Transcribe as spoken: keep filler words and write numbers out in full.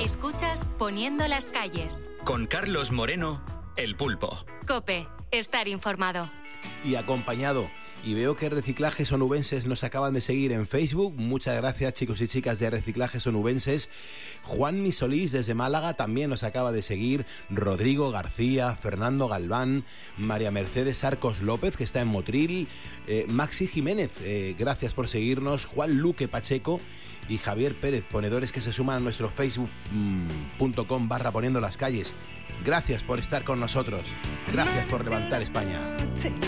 Escuchas Poniendo las calles. Con Carlos Moreno, El Pulpo. COPE, estar informado. Y acompañado. Y veo que Reciclajes Onubenses nos acaban de seguir en Facebook. Muchas gracias, chicos y chicas de Reciclajes Onubenses. Juan Solís desde Málaga también nos acaba de seguir. Rodrigo García, Fernando Galván, María Mercedes Arcos López, que está en Motril, eh, Maxi Jiménez, eh, gracias por seguirnos. Juan Luque Pacheco y Javier Pérez, ponedores que se suman a nuestro facebook punto com barra poniendo las calles. Gracias por estar con nosotros. Gracias por levantar España.